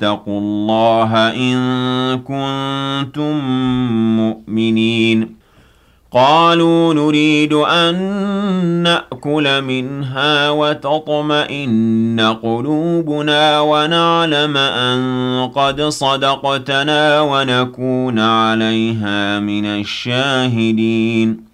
واتقوا الله إن كنتم مؤمنين قالوا نريد أن نأكل منها وتطمئن قلوبنا ونعلم أن قد صدقتنا ونكون عليها من الشاهدين